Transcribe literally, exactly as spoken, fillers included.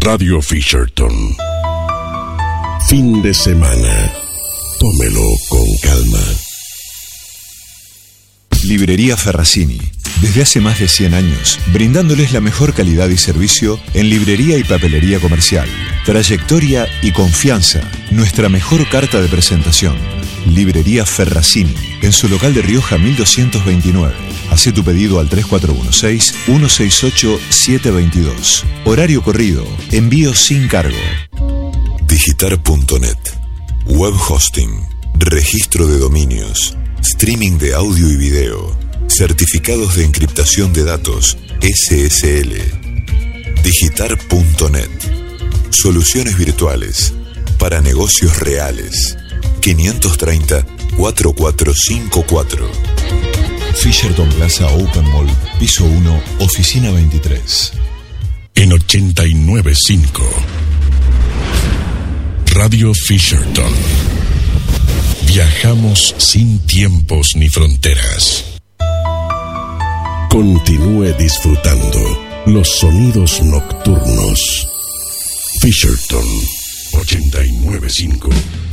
Radio Fisherton. Fin de semana. Tómelo con calma. Librería Ferracini. Desde hace más de cien años, brindándoles la mejor calidad y servicio en librería y papelería comercial. Trayectoria y confianza, nuestra mejor carta de presentación. Librería Ferracini, en su local de Rioja mil doscientos veintinueve. Hacé tu pedido al tres cuatro uno seis, uno seis ocho, siete dos dos. Horario corrido, envío sin cargo. Digitar punto net. Web hosting, registro de dominios, streaming de audio y video, certificados de encriptación de datos, S S L. Digitar punto net. Soluciones virtuales para negocios reales. quinientos treinta, cuarenta y cuatro cincuenta y cuatro. Fisherton Plaza Open Mall, piso uno, oficina veintitrés. En ochenta y nueve punto cinco. Radio Fisherton. Viajamos sin tiempos ni fronteras. Continúe disfrutando los sonidos nocturnos. Fisherton ochenta y nueve punto cinco.